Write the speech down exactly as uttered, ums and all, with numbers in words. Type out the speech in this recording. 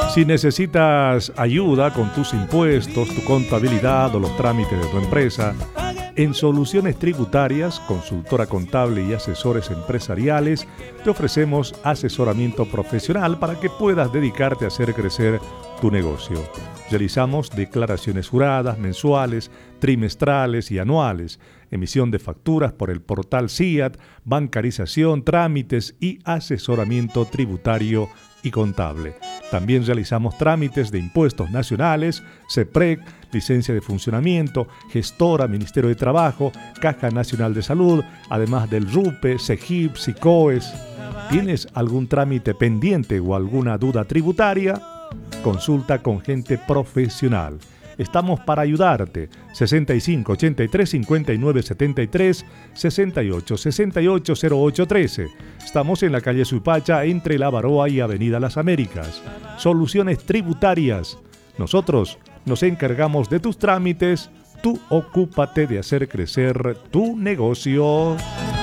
Si necesitas ayuda con tus impuestos, tu contabilidad o los trámites de tu empresa, en Soluciones Tributarias, consultora contable y asesores empresariales, te ofrecemos asesoramiento profesional para que puedas dedicarte a hacer crecer tu negocio. Realizamos declaraciones juradas, mensuales, trimestrales y anuales, emisión de facturas por el portal C I A T, bancarización, trámites y asesoramiento tributario y contable. También realizamos trámites de impuestos nacionales, CEPREC, licencia de funcionamiento, gestora, Ministerio de Trabajo, Caja Nacional de Salud, además del RUPE, CEGIP, SICOES. ¿Tienes algún trámite pendiente o alguna duda tributaria? Consulta con gente profesional. Estamos para ayudarte. sesenta y cinco, ochenta y tres, cincuenta y nueve, setenta y tres, sesenta y ocho, sesenta y ocho, cero ocho trece. Estamos en la calle Suipacha, entre La Baroa y Avenida Las Américas. Soluciones Tributarias. Nosotros nos encargamos de tus trámites. Tú ocúpate de hacer crecer tu negocio.